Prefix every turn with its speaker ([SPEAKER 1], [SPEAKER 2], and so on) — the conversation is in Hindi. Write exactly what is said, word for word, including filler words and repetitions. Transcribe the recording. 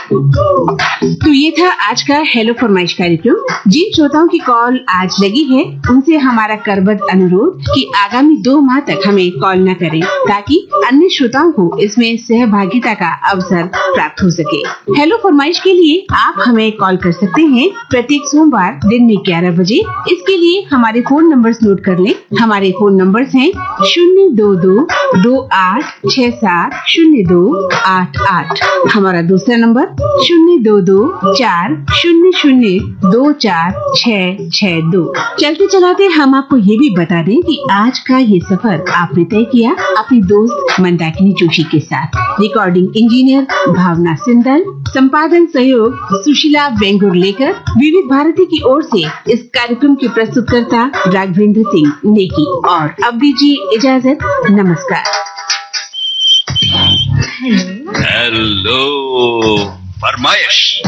[SPEAKER 1] तो ये था आज का हेलो फरमाइश कार्यक्रम। जिन श्रोताओं की कॉल आज लगी है उनसे हमारा करबद्ध अनुरोध कि आगामी दो माह तक हमें कॉल न करें, ताकि अन्य श्रोताओं को इसमें सहभागिता का अवसर प्राप्त हो सके। हेलो फरमाइश के लिए आप हमें कॉल कर सकते हैं प्रत्येक सोमवार दिन में ग्यारह बजे। इसके लिए हमारे फोन नंबर्स नोट कर लें। हमारे फोन नंबर्स हैं शून्य दो दो दो आठ छह सात शून्य दो आठ आठ। हमारा दूसरा नंबर शून्य दो दो चार शून्य शून्य दो चार छह छह दो। चलते चलाते हम आपको ये भी बता दें कि आज का ये सफर आपने तय किया अपनी दोस्त मंदाकिनी जोशी के साथ। रिकॉर्डिंग इंजीनियर भावना सिंदल, संपादन सहयोग सुशीला वेंगुर लेकर विविध भारती की ओर से इस कार्यक्रम के प्रस्तुतकर्ता राघवेंद्र सिंह नेकी। और अब दीजिए इजाजत, नमस्कार।
[SPEAKER 2] हेलो फरमाइश।